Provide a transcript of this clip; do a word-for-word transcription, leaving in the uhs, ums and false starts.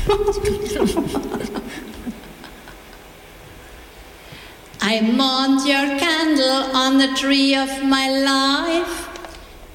I mount your candle on the tree of my life.